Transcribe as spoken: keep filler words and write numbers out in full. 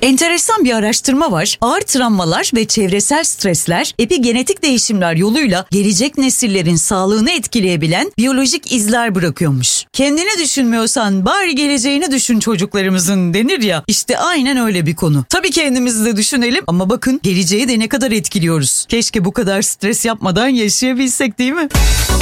Enteresan bir araştırma var. Ağır travmalar ve çevresel stresler epigenetik değişimler yoluyla gelecek nesillerin sağlığını etkileyebilen biyolojik izler bırakıyormuş. Kendini düşünmüyorsan bari geleceğini düşün çocuklarımızın denir ya. İşte aynen öyle bir konu. Tabii kendimizi de düşünelim ama bakın geleceği de ne kadar etkiliyoruz. Keşke bu kadar stres yapmadan yaşayabilsek, değil mi?